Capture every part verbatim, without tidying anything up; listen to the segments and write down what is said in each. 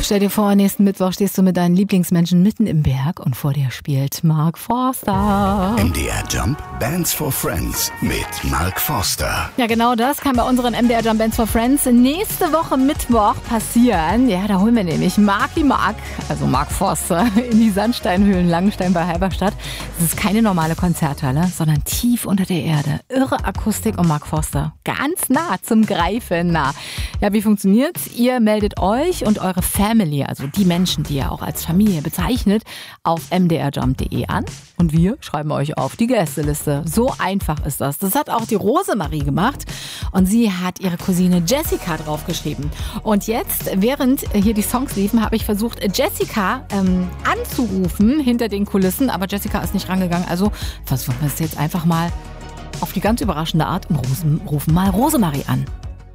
Stell dir vor, nächsten Mittwoch stehst du mit deinen Lieblingsmenschen mitten im Berg und vor dir spielt Mark Forster. M D R Jump Bands for Friends mit Mark Forster. Ja, genau das kann bei unseren M D R Jump Bands for Friends nächste Woche Mittwoch passieren. Ja, da holen wir nämlich Marky Mark, also Mark Forster, in die Sandsteinhöhlen Langenstein bei Halberstadt. Das ist keine normale Konzerthalle, sondern tief unter der Erde. Irre Akustik und Mark Forster ganz nah zum Greifen nah. Ja, wie funktioniert's? Ihr meldet euch und eure Family, also die Menschen, die ihr auch als Familie bezeichnet, auf m d r jump punkt d e an und wir schreiben euch auf die Gästeliste. So einfach ist das. Das hat auch die Rosemarie gemacht und sie hat ihre Cousine Jessica draufgeschrieben. Und jetzt, während hier die Songs liefen, habe ich versucht, Jessica ähm, anzurufen hinter den Kulissen, aber Jessica ist nicht rangegangen. Also versuchen wir es jetzt einfach mal auf die ganz überraschende Art und rufen mal Rosemarie an.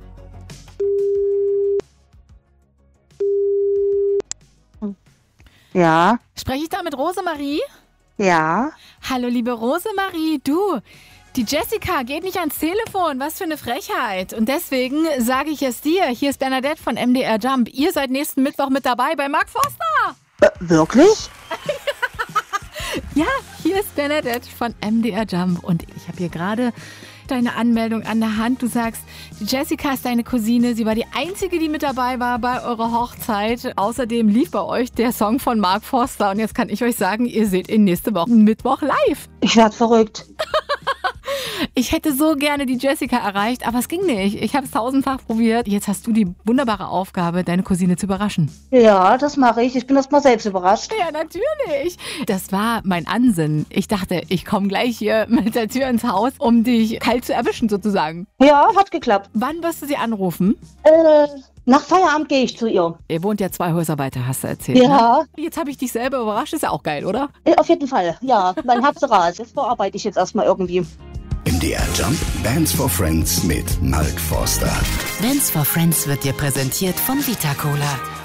Ja. Spreche ich da mit Rosemarie? Ja. Hallo, liebe Rosemarie, du, die Jessica geht nicht ans Telefon, was für eine Frechheit. Und deswegen sage ich es dir, hier ist Bernadette von M D R Jump. Ihr seid nächsten Mittwoch mit dabei bei Mark Forster. Äh, wirklich? Ja, hier ist Bernadette von M D R Jump und ich habe hier gerade deine Anmeldung an der Hand. Du sagst, die Jessica ist deine Cousine. Sie war die Einzige, die mit dabei war bei eurer Hochzeit. Außerdem lief bei euch der Song von Mark Forster. Und jetzt kann ich euch sagen, ihr seht ihn nächste Woche Mittwoch live. Ich werd verrückt. Ich hätte so gerne die Jessica erreicht, aber es ging nicht. Ich habe es tausendfach probiert. Jetzt hast du die wunderbare Aufgabe, deine Cousine zu überraschen. Ja, das mache ich. Ich bin erst mal selbst überrascht. Ja, natürlich. Das war mein Ansinn. Ich dachte, ich komme gleich hier mit der Tür ins Haus, um dich kalt zu erwischen sozusagen. Ja, hat geklappt. Wann wirst du sie anrufen? Äh, nach Feierabend gehe ich zu ihr. Ihr wohnt ja zwei Häuser weiter, hast du erzählt. Ja. Ne? Jetzt habe ich dich selber überrascht. Ist ja auch geil, oder? Äh, auf jeden Fall, ja. Mein Hamsterrad. Das verarbeite ich jetzt erstmal irgendwie. M D R Jump Bands for Friends mit Mark Forster. Bands for Friends wird dir präsentiert von Vita Cola.